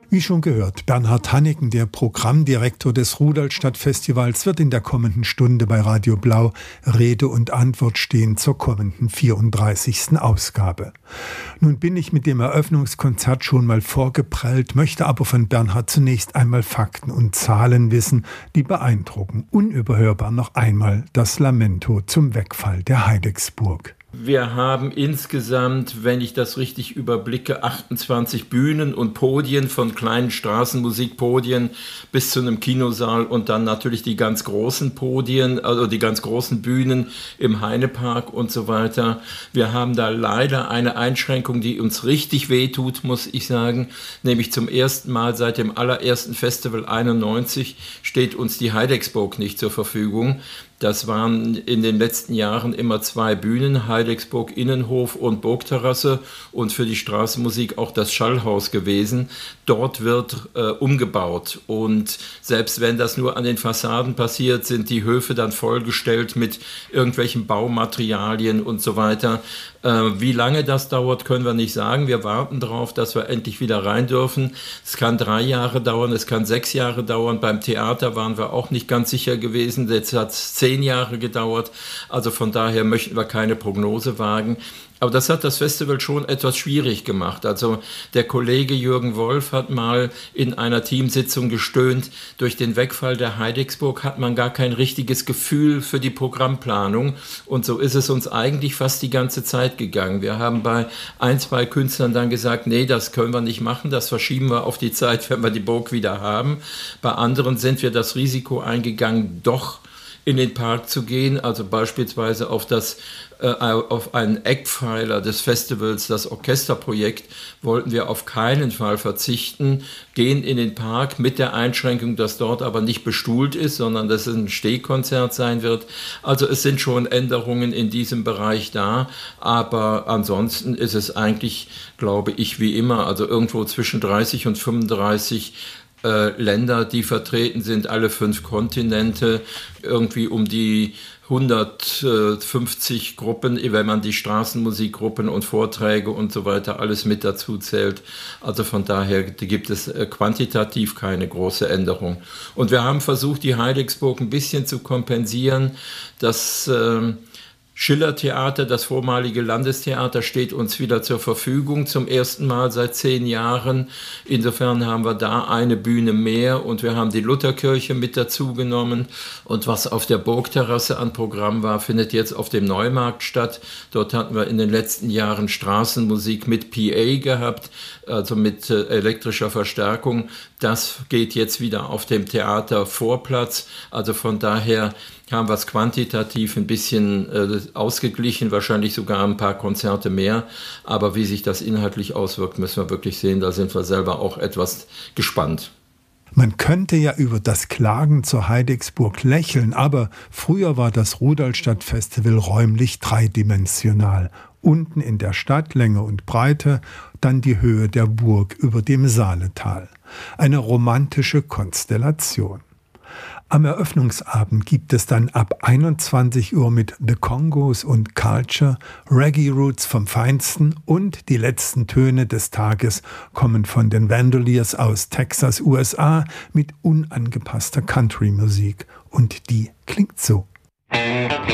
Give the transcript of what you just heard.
Wie schon gehört, Bernhard Hanniken, der Programmdirektor des Rudolstadt-Festivals, wird in der kommenden Stunde bei Radio Blau Rede und Antwort stehen zur kommenden 34. Ausgabe. Nun bin ich mit dem Eröffnungskonzert schon mal vorgeprellt, möchte aber von Bernhard zunächst einmal Fakten und Zahlen wissen, die beeindrucken. Unüberhörbar noch einmal das Lamento zum Wegfall der Heidecksburg. Wir haben insgesamt, wenn ich das richtig überblicke, 28 Bühnen und Podien, von kleinen Straßenmusikpodien bis zu einem Kinosaal und dann natürlich die ganz großen Podien, also die ganz großen Bühnen im Heinepark und so weiter. Wir haben da leider eine Einschränkung, die uns richtig wehtut, muss ich sagen, nämlich zum ersten Mal seit dem allerersten Festival 91 steht uns die Heidecksburg nicht zur Verfügung. Das waren in den letzten Jahren immer 2 Bühnen, Heidecksburg Innenhof und Burgterrasse, und für die Straßenmusik auch das Schallhaus gewesen. Dort wird umgebaut, und selbst wenn das nur an den Fassaden passiert, sind die Höfe dann vollgestellt mit irgendwelchen Baumaterialien und so weiter. Wie lange das dauert, können wir nicht sagen. Wir warten darauf, dass wir endlich wieder rein dürfen. Es kann 3 Jahre dauern, es kann 6 Jahre dauern. Beim Theater waren wir auch nicht ganz sicher gewesen. Jetzt hat es 10 Jahre gedauert. Also von daher möchten wir keine Prognose wagen. Aber das hat das Festival schon etwas schwierig gemacht. Also der Kollege Jürgen Wolf hat mal in einer Teamsitzung gestöhnt, durch den Wegfall der Heidecksburg hat man gar kein richtiges Gefühl für die Programmplanung. Und so ist es uns eigentlich fast die ganze Zeit gegangen. Wir haben bei 1, 2 Künstlern dann gesagt, nee, das können wir nicht machen, das verschieben wir auf die Zeit, wenn wir die Burg wieder haben. Bei anderen sind wir das Risiko eingegangen, doch in den Park zu gehen, also beispielsweise auf einen Eckpfeiler des Festivals, das Orchesterprojekt, wollten wir auf keinen Fall verzichten, gehen in den Park mit der Einschränkung, dass dort aber nicht bestuhlt ist, sondern dass es ein Stehkonzert sein wird. Also es sind schon Änderungen in diesem Bereich da, aber ansonsten ist es eigentlich, glaube ich, wie immer, also irgendwo zwischen 30 und 35 Länder, die vertreten sind, alle 5 Kontinente, irgendwie um die 150 Gruppen, wenn man die Straßenmusikgruppen und Vorträge und so weiter alles mit dazu zählt. Also von daher gibt es quantitativ keine große Änderung. Und wir haben versucht, die Heidecksburg ein bisschen zu kompensieren. Das Schillertheater, das vormalige Landestheater, steht uns wieder zur Verfügung, zum ersten Mal seit 10 Jahren. Insofern haben wir da eine Bühne mehr, und wir haben die Lutherkirche mit dazu genommen. Und was auf der Burgterrasse an Programm war, findet jetzt auf dem Neumarkt statt. Dort hatten wir in den letzten Jahren Straßenmusik mit PA gehabt, also mit elektrischer Verstärkung. Das geht jetzt wieder auf dem Theatervorplatz. Also von daher haben wir es quantitativ ein bisschen ausgeglichen, wahrscheinlich sogar ein paar Konzerte mehr. Aber wie sich das inhaltlich auswirkt, müssen wir wirklich sehen. Da sind wir selber auch etwas gespannt. Man könnte ja über das Klagen zur Heidecksburg lächeln, aber früher war das Rudolstadt-Festival räumlich dreidimensional. Unten in der Stadt, Länge und Breite, dann die Höhe der Burg über dem Saaletal. Eine romantische Konstellation. Am Eröffnungsabend gibt es dann ab 21 Uhr mit The Congos und Culture Reggae Roots vom Feinsten, und die letzten Töne des Tages kommen von den Vandaliers aus Texas, USA, mit unangepasster Country-Musik. Und die klingt so.